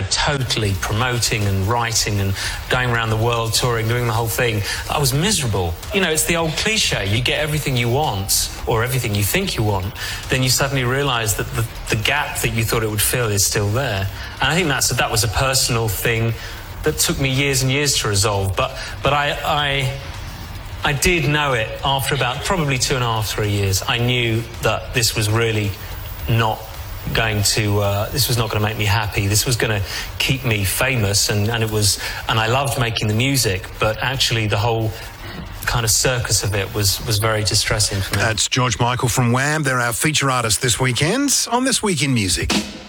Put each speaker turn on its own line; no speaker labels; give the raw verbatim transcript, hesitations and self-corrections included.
know, totally promoting and writing and going around the world touring, doing the whole thing, I was miserable. You know, it's the old cliche, you get everything you want, or everything you think you want, then you suddenly realise that the, the gap that you thought it would fill is still there. And I think that's, that was a personal thing that took me years and years to resolve. But, but I, I, I did know it after about probably two and a half, three years. I knew that this was really not going to, uh, this was not going to make me happy. This was going to keep me famous, and, and it was, and I loved making the music, but actually the whole kind of circus of it was, was very distressing for me.
That's George Michael from Wham. They're our feature artist this weekend on This Week in Music.